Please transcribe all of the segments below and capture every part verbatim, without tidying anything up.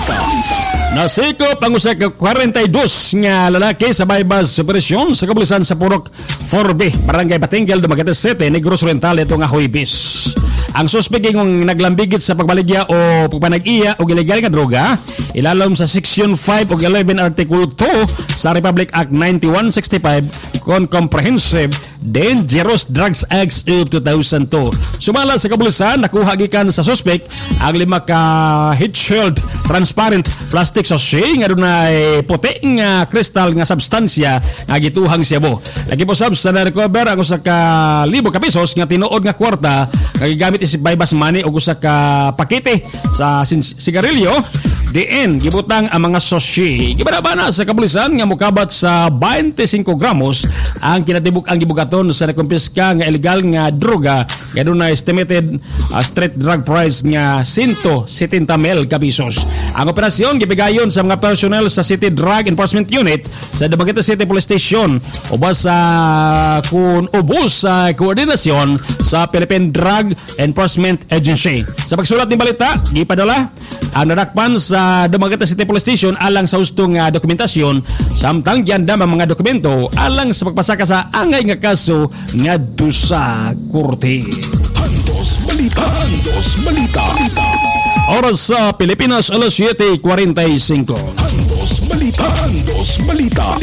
Nasikop ang usa ka forty-two nga lalaki sa baybas operasyon sa kabulisan sa Purok four B, Barangay Batingal, Dumaguete City, Negros Oriental itong Huwebes. Ang suspect yung naglambigit sa pagbaligya o pagpanag-iya o ilegal nga droga ilalom sa Section five o eleven Article two sa Republic Act ninety-one sixty-five kon Comprehensive Dangerous Drugs Act of two thousand two. Sumala sa kabulisan, nakuha gikan sa suspect ang lima ka heat shield transparent plastic sachet nga dunay puti nga kristal nga substansya nga gituhang siya mo. Lagi po sab sa na-recover ang usa ka libo ka pesos nga tinuod nga kwarta nga gigamit isip baybas money o usa ka pakete sa sigarilyo. Diin gibutang ang mga sachet. Gibarabana sa kabulisan nga mokabat sa twenty-five gramos ang kinatibuk ang gibugaton sa nakumpiska nga illegal nga droga nga dunay estimated uh, street drug price nga one hundred seventy mil ka pesos. Ang operasyon gibigayon sa mga personnel sa City Drug Enforcement Unit sa Dumaguete City Police Station ubos sa kun ubos sa koordinasyon sa Philippine Drug Enforcement Agency. Sa pagsulat ni balita, gipadala ang nadakpan sa Dumaguete City Police Station alang sa hustong uh, dokumentasyon samtang giandam ang mga dokumento alang sa pagpasaka sa angay nga kaso ngadto sa korte. Andos Balita, Andos Balita. Oras sa Pilipinas, alas seven forty-five. Andos Balita, Andos Balita.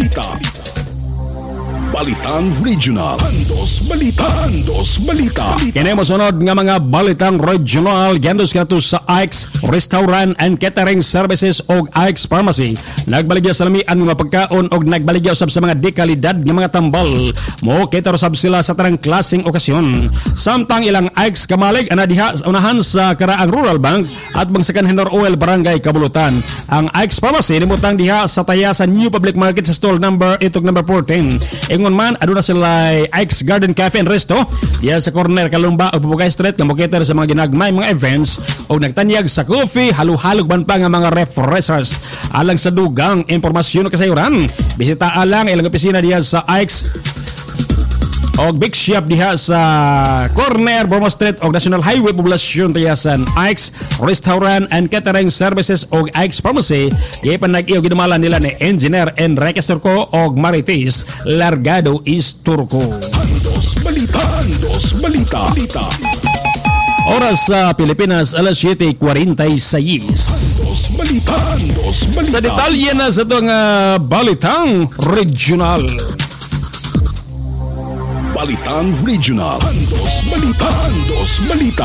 Balitang Regional. Andos Balita, Andos Balita. Kini mo sunod nga mga balitang regional gandos kato sa I X Restaurant and Catering Services o I X Pharmacy. Nagbaligya sa lamian mga pagkaon o nagbaligya usab sa mga dekalidad nga mga tambal. Mo kita usab sila sa tarang klaseng okasyon. Samtang ilang I X kamalig ana diha sa unahan sa Karaang Rural Bank at Bangsakan Henor Oil Barangay Kabulutan. Ang I X Pharmacy nimutang diha sa Tayasan New Public Market sa stall number itog number fourteen. Ingon man aduna sila I X Garden Cafe and Resto diya sa corner Kalumba o Pupugay Street nga moketer sa mga ginagmay mga events o nagtanyag sa coffee halu-halog ban pa nga mga refreshers. Alang sa dugang impormasyon o kasayuran, bisita alang ilang opisina diya sa I X o Big Shop diha sa corner Burma Street o National Highway Poblasyon Tayasan. I X Restaurant and Catering Services o I X Pharmacy gipan nag-iyo gidumalan nila ni Engineer Enrique Turco o Marites Largado Isturco. Andos Balita, Andos Balita. Oras sa Pilipinas, alas seven forty-six. Andos Balita, Andos Balita. Sa detalye na sa itong uh, balitang regional. Balitang Regional. Andos Balita, Andos Balita.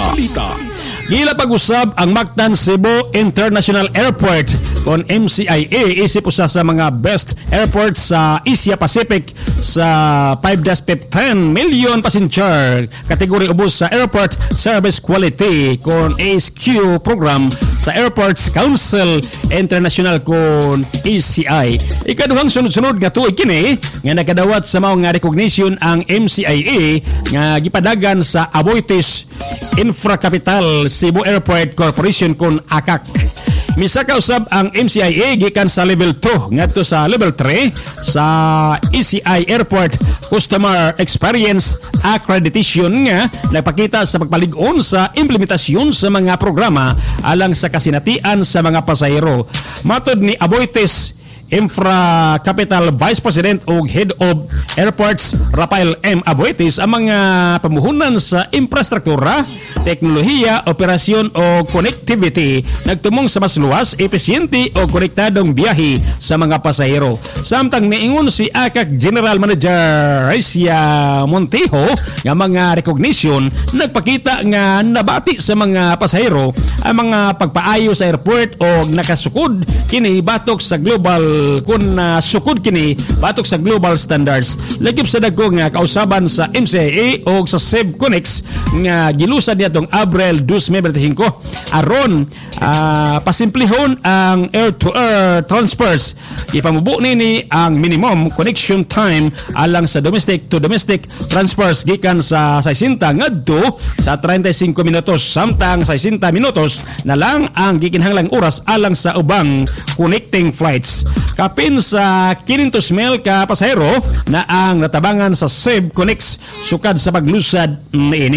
Gila pag-usab ang Mactan Cebu International Airport kon M C I A isip usa sa mga best airports sa Asia Pacific sa five dash fifteen million passenger kategory ubos sa Airport Service Quality kon A S Q program sa Airports Council International kon A C I. Ikaduhang sunod-sunod nga tuig kini nga nakadawat sa mao nga recognition ang M C I A nga gipadagan sa Aboitiz Infra Capital Cebu Airport Corporation kun A C A C. Misaka usab ang M C I A gikan sa level two ngadto sa level three sa A C I Airport Customer Experience Accreditation nga nagpakita sa pagpalig-on sa implementasyon sa mga programa alang sa kasinatian sa mga pasahero. Matod ni Aboitiz Infra Capital Vice President o Head of Airports Rafael M. Aboitiz ang mga pamuhunan sa infrastruktura, teknolohiya, operasyon o connectivity nagtumong sa mas luwas, epesyente o konektadong biyahe sa mga pasahero. Samtang niingon si A C A C General Manager Racia Montijo nga mga recognition nagpakita nga nabati sa mga pasahero ang mga pagpaayo sa airport o nakasukod kini batok sa global kung uh, sukod kini batok sa global standards. Lagip sa dagko nga kausaban sa M C I A o sa SebConnex nga gilusad niya tong Abril twenty twenty-five aron uh, pasimplihon ang air-to-air transfers. Ipamubo nini ang minimum connection time alang sa domestic to domestic transfers gikan sa sixty ngadto sa thirty-five minutos samtang sixty minutos na lang ang gikinahanglang oras alang sa ubang connecting flights. Kapin sa five hundred mil ka pasahero na ang natabangan sa SebConnex sukad sa paglusad niini.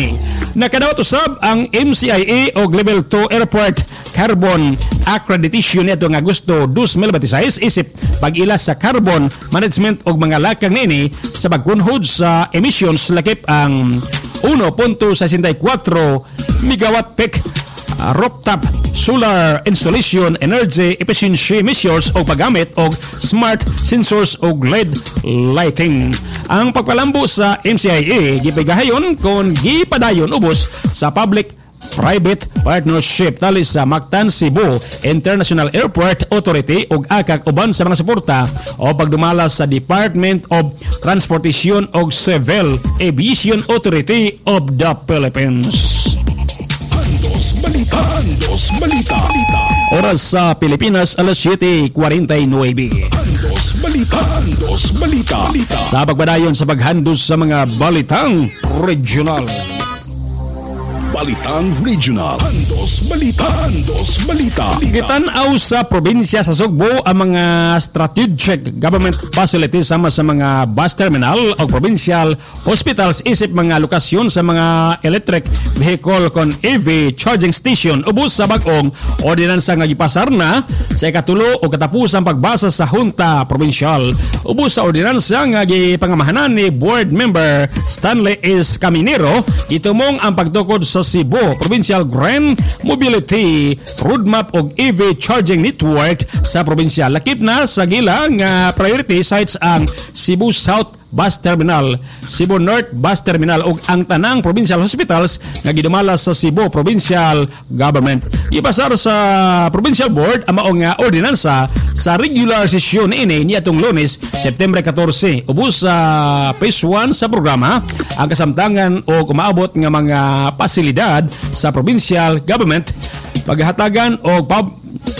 Nakadawat usab ang M C I A o Level two Airport Carbon Accreditation nito nga Agosto twenty twenty-six isip pag-ila sa carbon management og mga lakang niini sa pagkunhod sa emissions lakip ang one point six four megawatt peak uh, rooftop solar installation energy efficiency measures o paggamit og smart sensors o L E D lighting. Ang pagpalambo sa M C I A gipigahayon kon gipadayon ubos sa public private partnership tali sa Mactan Cebu International Airport Authority ug akak uban sa mga suporta o pagdumala sa Department of Transportation ug Civil Aviation Authority of the Philippines. Andos Balita, Andos Balita. Oras sa Pilipinas alas seven forty-nine. Andos Balita, Andos Balita. Sa pagbadayon sa paghandos sa mga balitang regional. Balitang Regional. Andos Balita, Andos Balita. Gitanaw sa probinsya sa Sugbo ang mga strategic government facilities sama sa mga bus terminal o provincial hospitals isip mga lokasyon sa mga electric vehicle kon E V charging station ubos sa bag-ong ordinansa nga gipasar na sa ikatulo o katapusang pagbasa sa Junta Provincial. Ubos sa ordinansa nga gipangamahanan ni board member Stanley S. Caminero itumong ang pagtukod sa Cebu Provincial Grand Mobility Roadmap og E V Charging Network sa probinsya. Lakip na sa gila nga priority sites ang Cebu South Bus Terminal, Cebu North Bus Terminal ug ang tanang provincial hospitals nga gidumala sa Cebu Provincial Government. Ipasar sa Provincial Board ang maong nga ordinansa sa regular session ini niadtong Lunes, September fourteen. Ubos sa phase one sa programa ang kasamtangan o umaabot nga mga pasilidad sa provincial government paghatagan o pub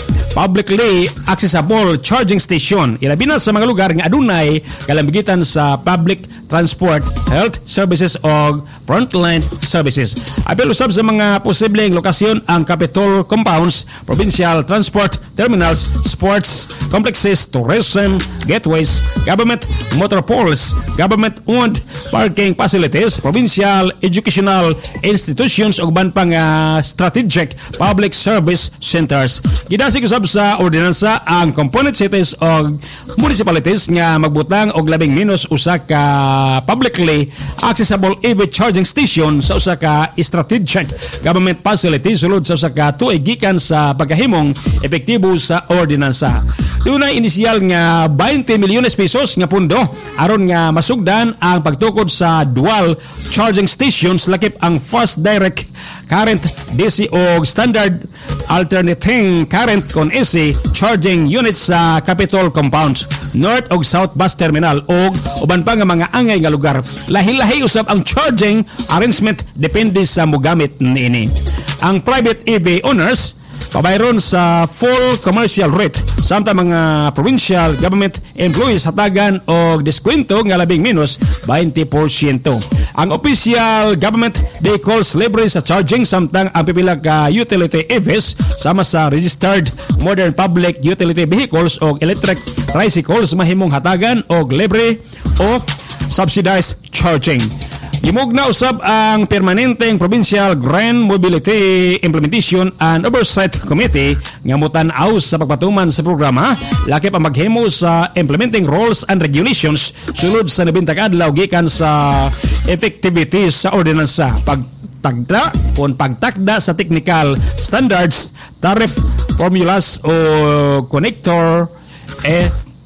publicly accessible charging station ilabi na sa mga lugar nga adunay kalambigitan sa public transport, health services o frontline services. Apil usab sa mga posibleng lokasyon ang Capitol compounds, provincial transport terminals, sports complexes, tourism gateways, government motor pools, government-owned parking facilities, provincial educational institutions ug ban pang uh, strategic public service centers. Gidasig usab sa ordinansa ang component cities o municipalities nga magbutang og labing minus usa ka publicly accessible E V charging station sa usa ka strategic government facility sulod sa usa ka tuig gikan sa pagkahimong epektibo sa ordinansa. Dunay inisyal nga twenty milyones pesos nga pundo aron nga masugdan ang pagtukod sa dual charging stations lakip ang fast direct current D C o standard alternating current kon A C charging units sa Capitol compounds, North ug South Bus Terminal ug uban pa nga mga angay nga lugar. Lahi-lahi usab ang charging arrangement depende sa mogamit niini. Ang private E V owners pabayron sa full commercial rate samtang mga provincial government employees hatagan og diskwento nga labing minus twenty percent. Ang official government vehicles libre sa charging samtang ang pipila ka utility E Vs sama sa registered modern public utility vehicles o electric tricycles mahimong hatagan og libre o subsidized charging. Gimugna usab ang permanenteng Provincial Grand Mobility Implementation and Oversight Committee nga mutan-aw sa pagpatuman sa programa lakip ang maghimo sa implementing rules and regulations sulod sa nabintag adlaw gikan sa effectivities sa ordinansa pagtagda o pagtakda sa technical standards, tariff formulas o connector e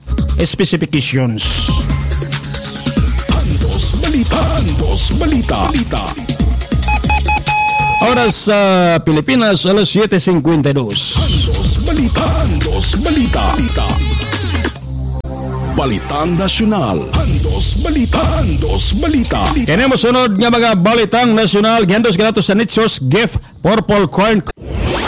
specifications. Balita, Andos Balita. Balita. Oras sa uh, Pilipinas, alas seven fifty-two. Andos Balita, Andos Balita. Balita. Balitang Nasyonal. Andos Balita, Andos Balita. Kaya mo sunod nga mga balitang nasyonal, gihandos kanato sa Nature's Gift Purple Corn